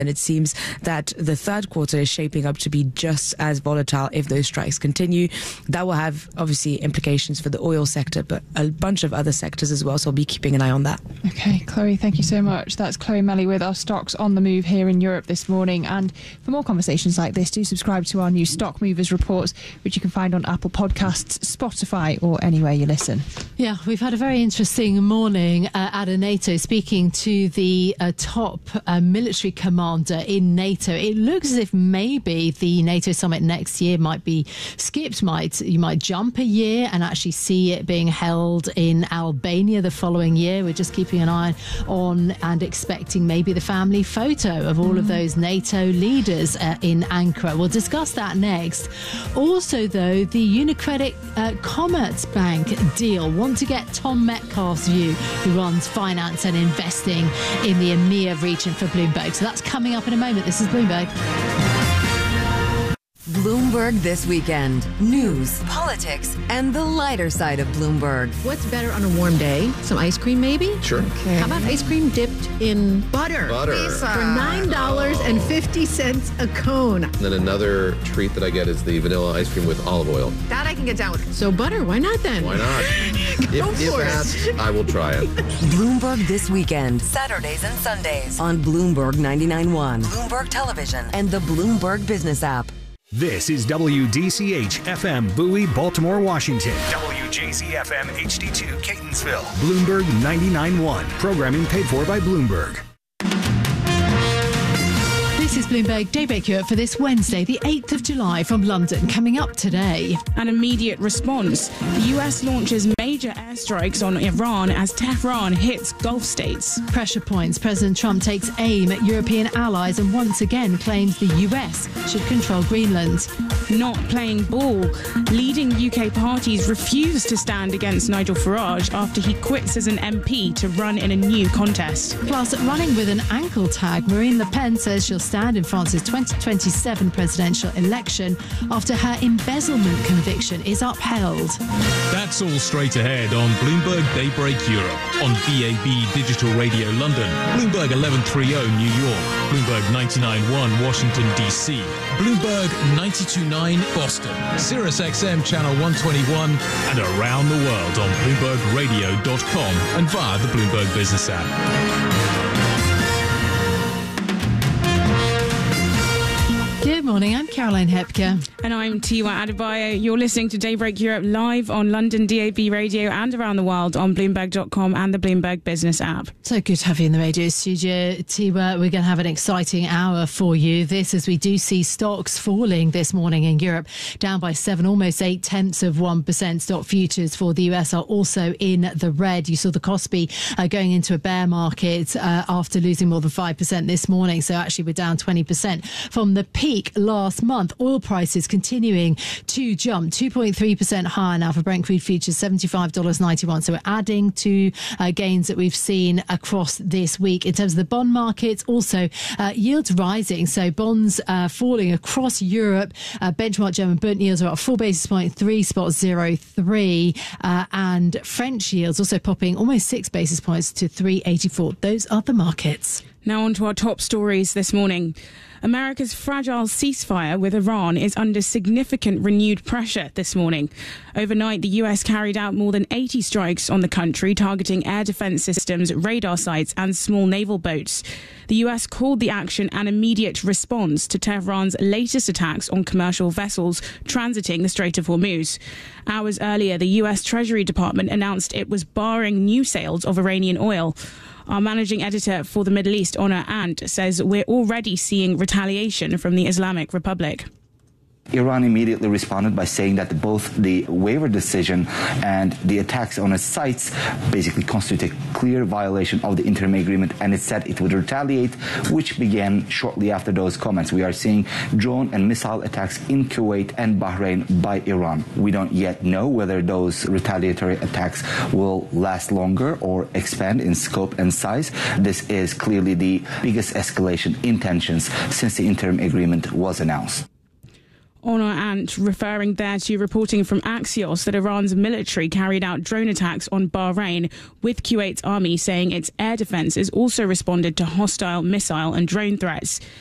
And it seems that the third quarter is shaping up to be just as volatile if those strikes continue. That will have, obviously, implications for the oil sector, but a bunch of other sectors as well. So I'll be keeping an eye on that. Okay, Chloe, thank you so much. That's Chloe Melly with our stocks on the move here in Europe this morning. And for more conversations like this, do subscribe to our new Stock Movers reports, which you can find on Apple Podcasts, Spotify, or anywhere you listen. Yeah, we've had a very interesting morning at NATO, speaking to the top military commander in NATO. It looks as if maybe the NATO summit next year might be skipped. You might jump a year and actually see it being held in Albania the following year. We're just keeping an eye on and expecting maybe the family photo of all of those NATO leaders in Ankara. We'll discuss that next. Also, though, the UniCredit Commerzbank deal. Want to get Tom Metcalfe's view, who runs finance and investing in the EMEA region for Bloomberg. So that's coming up in a moment. This is Bloomberg. Bloomberg This Weekend. News, politics, and the lighter side of Bloomberg. What's better on a warm day? Some ice cream, maybe? Sure. Okay. How about ice cream dipped in butter? Lisa. For $9.50 a cone. And then another treat that I get is the vanilla ice cream with olive oil. That I can get down with. So butter, why not then? Why not? If asked, I will try it. Bloomberg This Weekend. Saturdays and Sundays on Bloomberg 99.1, Bloomberg Television, and the Bloomberg Business app. This is WDCH FM Bowie, Baltimore, Washington. WJZ FM HD2 Catonsville. Bloomberg 99.1. Programming paid for by Bloomberg. This is Bloomberg Daybreak Europe for this Wednesday, the 8th of July from London. Coming up today. An immediate response. The US launches major airstrikes on Iran as Tehran hits Gulf states. Pressure points. President Trump takes aim at European allies and once again claims the US should control Greenland. Not playing ball. Leading UK parties refuse to stand against Nigel Farage after he quits as an MP to run in a new contest. Plus, running with an ankle tag, Marine Le Pen says she'll stand in France's 2027 presidential election after her embezzlement conviction is upheld. That's all straight ahead on Bloomberg Daybreak Europe, on DAB Digital Radio London, Bloomberg 1130 New York, Bloomberg 99.1 Washington DC, Bloomberg 92.9 Boston, Sirius XM Channel 121, and around the world on BloombergRadio.com and via the Bloomberg Business app. Good morning, I'm Caroline Hepker. And I'm Tiwa Adebayo. You're listening to Daybreak Europe live on London DAB Radio and around the world on Bloomberg.com and the Bloomberg Business app. So good to have you in the radio studio, Tiwa. We're going to have an exciting hour for you. This as we do see stocks falling this morning in Europe, down by 7, almost 0.8%. Stock futures for the US are also in the red. You saw the Kospi going into a bear market after losing more than 5% this morning. So actually we're down 20% from the peak last month. Oil prices continuing to jump 2.3% higher now for Brent crude futures, $75.91. So we're adding to gains that we've seen across this week. In terms of the bond markets, also yields rising. So bonds falling across Europe. Benchmark German Bund yields are up 4 basis points, 3.03, and French yields also popping almost 6 basis points to 3.84. Those are the markets. Now on to our top stories this morning. America's fragile ceasefire with Iran is under significant renewed pressure this morning. Overnight, the US carried out more than 80 strikes on the country, targeting air defense systems, radar sites and small naval boats. The US called the action an immediate response to Tehran's latest attacks on commercial vessels transiting the Strait of Hormuz. Hours earlier, the US Treasury Department announced it was barring new sales of Iranian oil. Our managing editor for the Middle East, Honor Ant, says we're already seeing retaliation from the Islamic Republic. Iran immediately responded by saying that both the waiver decision and the attacks on its sites basically constitute a clear violation of the interim agreement, and it said it would retaliate, which began shortly after those comments. We are seeing drone and missile attacks in Kuwait and Bahrain by Iran. We don't yet know whether those retaliatory attacks will last longer or expand in scope and size. This is clearly the biggest escalation in tensions since the interim agreement was announced. Honor Ant referring there to reporting from Axios that Iran's military carried out drone attacks on Bahrain, with Kuwait's army saying its air defences also responded to hostile missile and drone threats.